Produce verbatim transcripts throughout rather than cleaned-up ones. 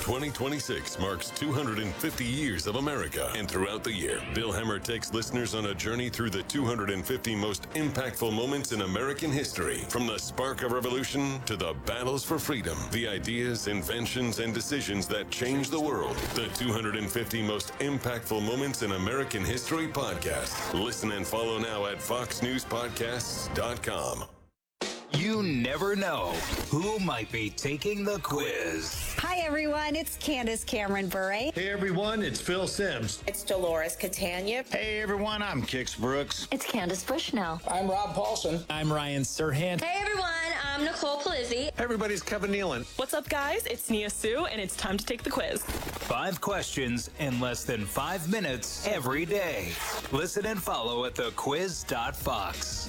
twenty twenty-six marks two hundred fifty years of America, and throughout the year, Bill Hemmer takes listeners on a journey through the two hundred fifty most impactful moments in American history. From the spark of revolution to the battles for freedom, the ideas, inventions, and decisions that changed the world. The two hundred fifty most impactful moments in American history podcast. Listen and follow now at fox news podcasts dot com. You never know who might be taking the quiz. Hi, everyone. It's Candace Cameron Bure. Hey, everyone. It's Phil Sims. It's Dolores Catania. Hey, everyone. I'm Kix Brooks. It's Candace Bushnell. I'm Rob Paulson. I'm Ryan Serhant. Hey, everyone. I'm Nicole Palizzi. Hey, everybody's Kevin Nealon. What's up, guys? It's Nia Sue, and it's time to take the quiz. Five questions in less than five minutes every day. Listen and follow at the quiz dot fox.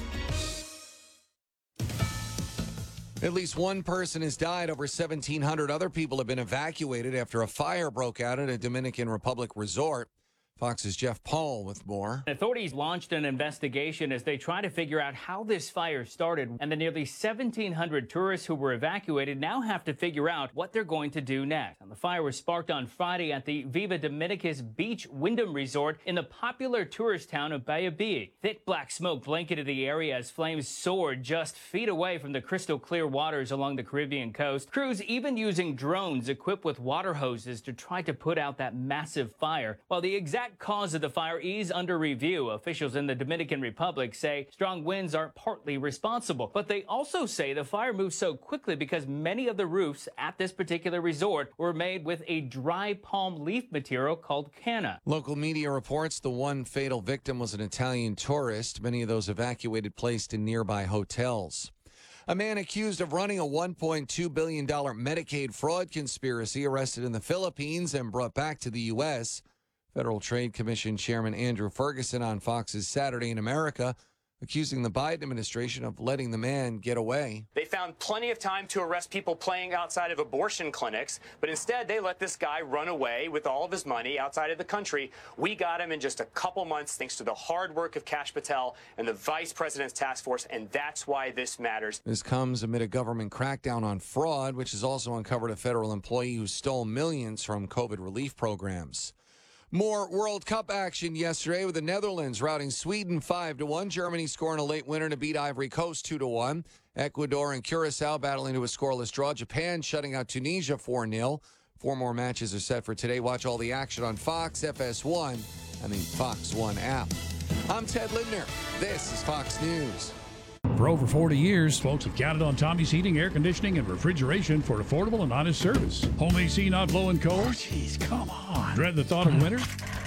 At least one person has died. Over seventeen hundred other people have been evacuated after a fire broke out at a Dominican Republic resort. Fox's Jeff Paul with more. Authorities launched an investigation as they try to figure out how this fire started, and the nearly seventeen hundred tourists who were evacuated now have to figure out what they're going to do next. And the fire was sparked on Friday at the Viva Dominicus Beach Wyndham Resort in the popular tourist town of Bayabee. Thick black smoke blanketed the area as flames soared just feet away from the crystal clear waters along the Caribbean coast. Crews even using drones equipped with water hoses to try to put out that massive fire. While the exact cause of the fire is under review, officials in the Dominican Republic say strong winds are partly responsible. But they also say the fire moved so quickly because many of the roofs at this particular resort were made with a dry palm leaf material called canna. Local media reports the one fatal victim was an Italian tourist. Many of those evacuated placed in nearby hotels. A man accused of running a one point two billion dollars Medicaid fraud conspiracy arrested in the Philippines and brought back to the U S Federal Trade Commission Chairman Andrew Ferguson on Fox's Saturday in America, accusing the Biden administration of letting the man get away. They found plenty of time to arrest people playing outside of abortion clinics, but instead they let this guy run away with all of his money outside of the country. We got him in just a couple months thanks to the hard work of Kash Patel and the Vice President's task force, and that's why this matters. This comes amid a government crackdown on fraud, which has also uncovered a federal employee who stole millions from COVID relief programs. More World Cup action yesterday with the Netherlands routing Sweden five to one. Germany scoring a late winner to beat Ivory Coast two to one. Ecuador and Curacao battling to a scoreless draw. Japan shutting out Tunisia four nil. Four more matches are set for today. Watch all the action on Fox, F S one, and the Fox One app. I'm Ted Lindner. This is Fox News. For over forty years, folks have counted on Tommy's Heating, Air Conditioning, and Refrigeration for affordable and honest service. Home A C not blowing cold? Jeez, oh, come on. Dread the thought of winter?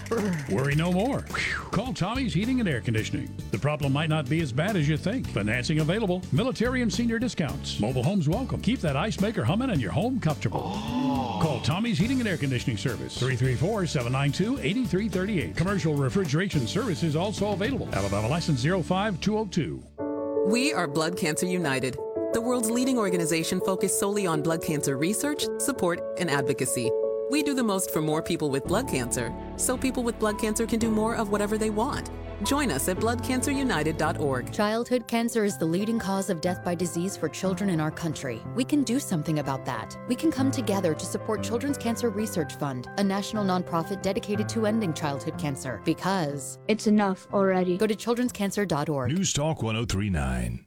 Worry no more. Call Tommy's Heating and Air Conditioning. The problem might not be as bad as you think. Financing available. Military and senior discounts. Mobile homes welcome. Keep that ice maker humming and your home comfortable. Oh. Call Tommy's Heating and Air Conditioning Service. three three four, seven nine two, eight three three eight. Commercial refrigeration service is also available. Alabama license zero five two oh two. We are Blood Cancer United, the world's leading organization focused solely on blood cancer research, support, and advocacy. We do the most for more people with blood cancer, so people with blood cancer can do more of whatever they want. Join us at blood cancer united dot org. Childhood cancer is the leading cause of death by disease for children in our country. We can do something about that. We can come together to support Children's Cancer Research Fund, a national nonprofit dedicated to ending childhood cancer. Because it's enough already. Go to children's cancer dot org. News Talk one oh three point nine.